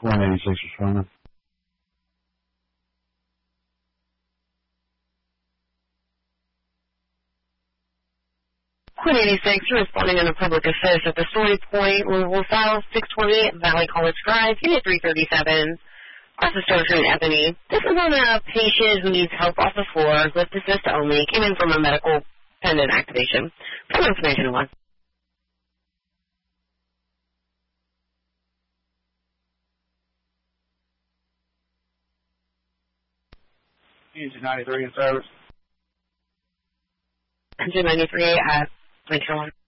186 responding. Queen 86, you're responding on a public assist at the Story Point, Louisville South, 620 Valley College Drive, Unit 337. Officer Sergeant Ebony. This is on a patient who needs help off the floor, lift assist only, came in from a medical pendant activation. Some information on. Engine 93 in service. Engine 93 at Winter